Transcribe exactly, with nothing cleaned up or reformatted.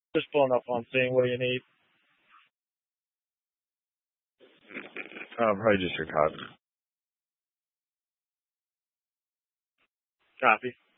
Just pulling up on seeing what do you need. Uh, probably just your copy. Copy.